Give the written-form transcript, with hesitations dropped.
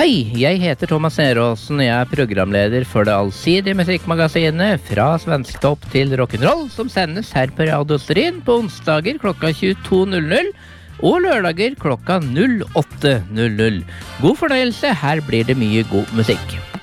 Hei, jeg heter Thomas Neråsen, jeg er programleder for det allsidige musikkmagasinet Fra Svensktopp til Rock'n'Roll, som sendes her på Radio Stryn på onsdager klokka 22.00 og lørdager klokka 08.00. God fornøyelse, her blir det mye god musikk.